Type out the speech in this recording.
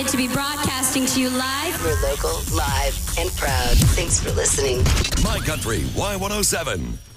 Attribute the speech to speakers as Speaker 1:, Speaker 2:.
Speaker 1: excited to be broadcasting to you live.
Speaker 2: We're local, live, and proud. Thanks for listening.
Speaker 3: My Country Y107.